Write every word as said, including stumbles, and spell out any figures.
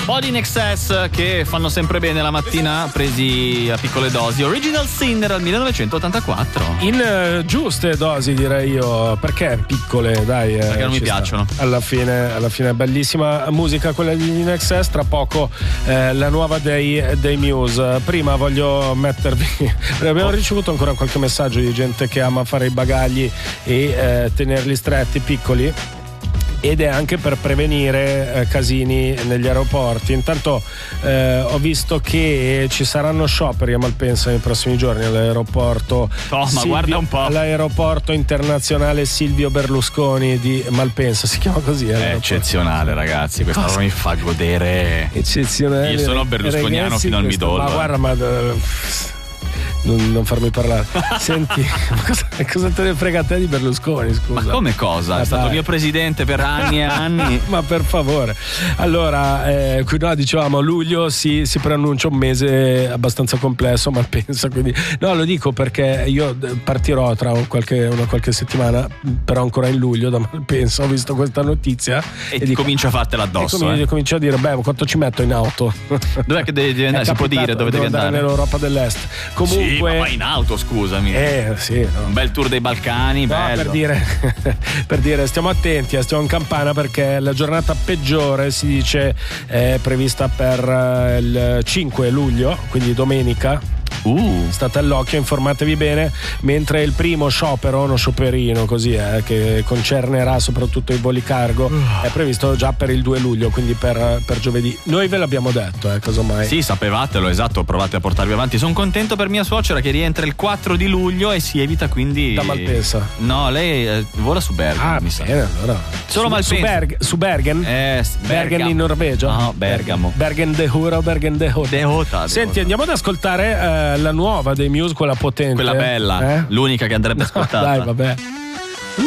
po' di In Excess che fanno sempre bene la mattina, presi a piccole dosi. Original Sin era il millenovecentottantaquattro. In uh, giuste dosi, direi io. Perché piccole, dai. Perché eh, non mi piacciono. Sta. Alla fine, alla fine è bellissima musica quella di In Excess. Tra poco eh, la nuova dei, dei Muse. Prima voglio mettervi. Abbiamo ricevuto ancora qualche messaggio di gente che ama fare i bagagli e eh, tenerli stretti, piccoli. Ed è anche per prevenire eh, casini negli aeroporti. Intanto eh, ho visto che ci saranno scioperi a Malpensa nei prossimi giorni all'aeroporto. Oh, Silvio, ma guarda un po'. All'aeroporto internazionale Silvio Berlusconi di Malpensa, si chiama così. È eccezionale, ragazzi. Questa cosa mi fa godere. Eccezionale. Io sono berlusconiano ragazzi, fino al questo, midollo. Ma guarda, ma. Non, non farmi parlare. Senti, ma cosa, cosa te ne frega a te di Berlusconi, scusa? Ma come cosa? È ah, stato dai. mio presidente per anni e anni. Ma per favore. Allora, eh, qui no, dicevamo luglio si, si preannuncia un mese abbastanza complesso, ma pensa, quindi no, lo dico perché io partirò tra qualche, una qualche settimana, però ancora in luglio da Malpensa. Ho visto questa notizia e, e dico, comincia a fartela addosso. E comincio, eh. comincio a dire, beh, quanto ci metto in auto? Dov'è che devi andare? Si può dire dove devi andare? Nell'Europa dell'Est. Comunque. Sì, ma vai in auto, scusami. Eh, sì, no. Un bel tour dei Balcani, no, bello. Per dire, per dire, stiamo attenti, eh, stiamo in campana perché la giornata peggiore si dice è prevista per il cinque luglio, quindi domenica. Uh. State all'occhio, informatevi bene, mentre il primo sciopero, uno scioperino così eh, che concernerà soprattutto i voli cargo, uh. è previsto già per il due luglio, quindi per, per giovedì. Noi ve l'abbiamo detto, eh, casomai. Sì, sapevatelo, esatto, provate a portarvi avanti. Sono contento per mia suocera che rientra il quattro di luglio e si evita quindi. Da Malpensa. No, lei eh, vola su Bergen. Ah, mi bene, sa. allora. Solo su, Malpensa. Su, Berg, su Bergen? Eh, Bergen in Norvegia? No, Bergamo. Bergen de Hura o Bergen de Hota? De Hota. Senti, andiamo ad ascoltare eh, la nuova dei Muse, quella potente. Quella bella, eh? l'unica che andrebbe ascoltata. Dai, vabbè.